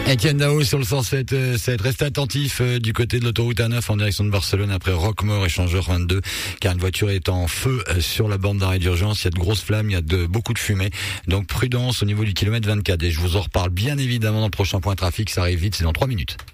Etienne Dao sur le 107.7. Restez attentif du côté de l'autoroute A9 en direction de Barcelone après Roquemort, échangeur 22, car une voiture est en feu sur la borne d'arrêt d'urgence. Il y a de grosses flammes, il y a beaucoup de fumée. Donc prudence au niveau du kilomètre 24. Et je vous en reparle bien évidemment dans le prochain point trafic. Ça arrive vite, c'est dans 3 minutes.